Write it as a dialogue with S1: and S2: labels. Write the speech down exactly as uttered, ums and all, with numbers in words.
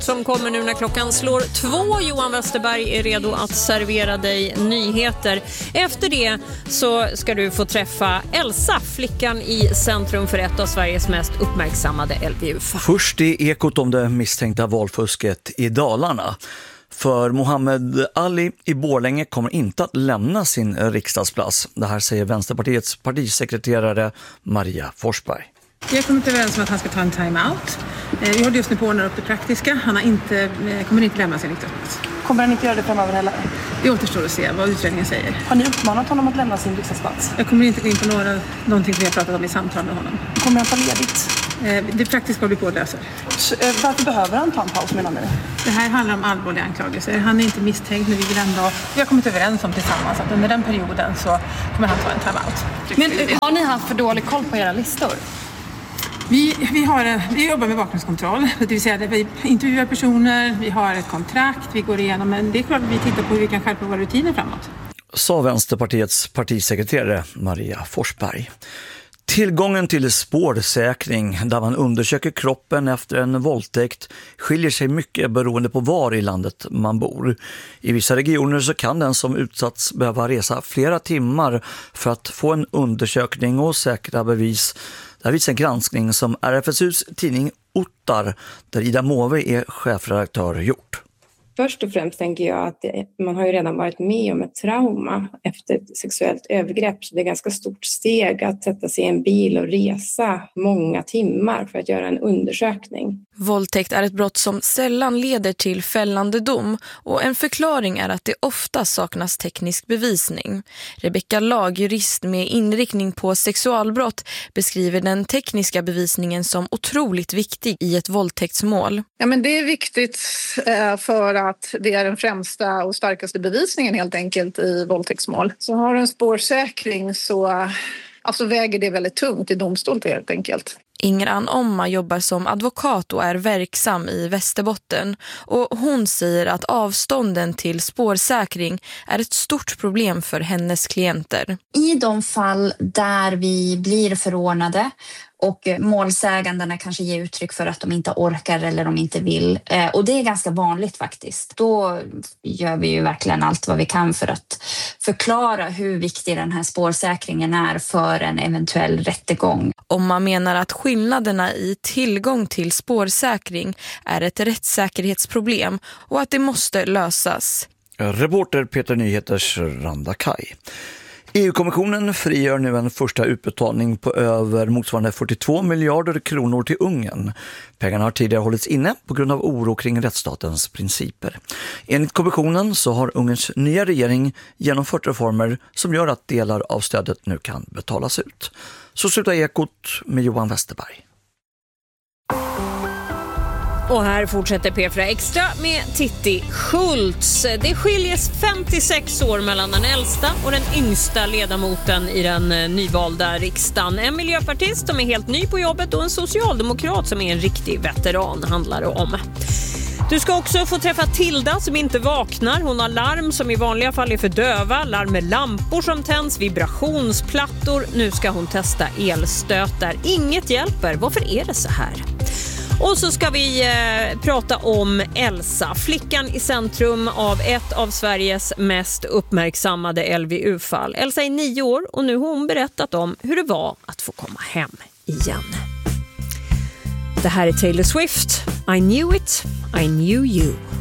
S1: Som kommer nu när klockan slår två. Johan Westerberg är redo att servera dig nyheter. Efter det så ska du få träffa Elsa, flickan i centrum för ett av Sveriges mest uppmärksammade L V U-fall.
S2: Först i Ekot om det misstänkta valfusket i Dalarna. För Mohammed Ali i Borlänge kommer inte att lämna sin riksdagsplats. Det här säger Vänsterpartiets partisekreterare Maria Forsberg.
S3: Vi har kommit överens om att han ska ta en time-out. Vi håller just nu på att ordna upp det praktiska. Han har inte, kommer inte lämna sin riksdagsplats.
S4: Kommer han inte göra det framöver heller?
S3: Det återstår att se vad utredningen säger.
S4: Har ni uppmanat honom att lämna sin riksdagsplats?
S3: Jag kommer inte gå in på några, någonting som vi har pratat om i samtal med honom.
S4: Kommer han ta ledigt?
S3: Det praktiska blir på att lösa.
S4: Varför behöver han ta en paus, menar ni?
S3: Det här handlar om allvarliga anklagelser. Han är inte misstänkt, men vi vill ändå... Vi har kommit överens om tillsammans att under den perioden så kommer han ta en time-out.
S4: Men har ni haft för dålig koll på era listor?
S3: Vi, vi, har, vi jobbar med bakgrundskontroll, det vill säga att vi intervjuar personer, vi har ett kontrakt, vi går igenom, men det är klart att vi tittar på hur vi kan skärpa våra rutiner framåt.
S2: Sa Vänsterpartiets partisekreterare Maria Forsberg. Tillgången till spårsäkring där man undersöker kroppen efter en våldtäkt skiljer sig mycket beroende på var i landet man bor. I vissa regioner så kan den som utsatts behöva resa flera timmar för att få en undersökning och säkra bevis. Det här visar en granskning som R F S U:s tidning Ottar, där Ida Måwe är chefredaktör, gjort.
S5: Först och främst tänker jag att det, man har ju redan varit med om ett trauma efter ett sexuellt övergrepp. Så det är ganska stort steg att sätta sig i en bil och resa många timmar för att göra en undersökning.
S6: Våldtäkt är ett brott som sällan leder till fällande dom, och en förklaring är att det ofta saknas teknisk bevisning. Rebecka Lag, jurist med inriktning på sexualbrott, beskriver den tekniska bevisningen som otroligt viktig i ett våldtäktsmål.
S7: Ja, men det är viktigt för att det är den främsta och starkaste bevisningen helt enkelt i våldtäktsmål. Så har du en spårsäkring så alltså väger det väldigt tungt i domstol helt enkelt.
S6: Ingran Omma jobbar som advokat och är verksam i Västerbotten, och hon säger att avstånden till spårsäkring är ett stort problem för hennes klienter.
S8: I de fall där vi blir förordnade och målsägandena kanske ger uttryck för att de inte orkar eller de inte vill. Och det är ganska vanligt faktiskt. Då gör vi ju verkligen allt vad vi kan för att förklara hur viktig den här spårsäkringen är för en eventuell rättegång.
S6: Om man menar att skillnaderna i tillgång till spårsäkring är ett rättssäkerhetsproblem och att det måste lösas.
S2: Reporter Peter Nyheters Randa Kaj. E U-kommissionen frigör nu en första utbetalning på över motsvarande fyrtiotvå miljarder kronor till Ungern. Pengarna har tidigare hållits inne på grund av oro kring rättsstatens principer. Enligt kommissionen så har Ungerns nya regering genomfört reformer som gör att delar av stödet nu kan betalas ut. Så slutar Ekot med Johan Westerberg.
S1: Och här fortsätter P fyra Extra med Titti Schultz. Det skiljes femtiosex år mellan den äldsta och den yngsta ledamoten i den nyvalda riksdagen. En miljöpartist som är helt ny på jobbet och en socialdemokrat som är en riktig veteran handlar det om. Du ska också få träffa Tilda som inte vaknar. Hon har larm som i vanliga fall är för döva, larm med lampor som tänds, vibrationsplattor. Nu ska hon testa elstötar. Inget hjälper. Varför är det så här? Och så ska vi eh, prata om Elsa, flickan i centrum av ett av Sveriges mest uppmärksammade L V U-fall. Elsa är nio år och nu har hon berättat om hur det var att få komma hem igen. Det här är Taylor Swift. I knew it, I knew you.